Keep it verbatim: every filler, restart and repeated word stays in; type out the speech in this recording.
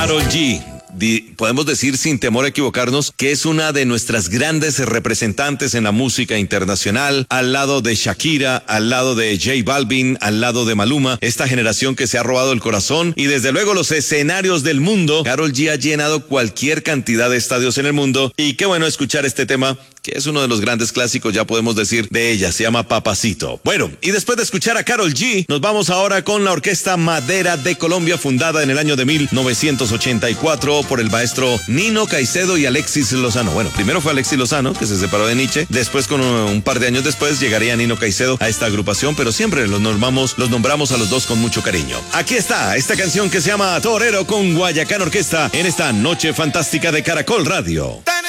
Karol G. Di- podemos decir sin temor a equivocarnos que es una de nuestras grandes representantes en la música internacional, al lado de Shakira, al lado de J Balvin, al lado de Maluma, esta generación que se ha robado el corazón y desde luego los escenarios del mundo. Karol G ha llenado cualquier cantidad de estadios en el mundo y qué bueno escuchar este tema, que es uno de los grandes clásicos, ya podemos decir, de ella, se llama Papacito. Bueno, y después de escuchar a Karol G, nos vamos ahora con la Orquesta Madera de Colombia, fundada en el año de mil novecientos ochenta y cuatro por el maestro Nino Caicedo y Alexis Lozano. Bueno, primero fue Alexis Lozano, que se separó de Nietzsche, después, con un, un par de años después, llegaría Nino Caicedo a esta agrupación, pero siempre los nombramos, los nombramos a los dos con mucho cariño. Aquí está esta canción que se llama Torero con Guayacán Orquesta en esta noche fantástica de Caracol Radio.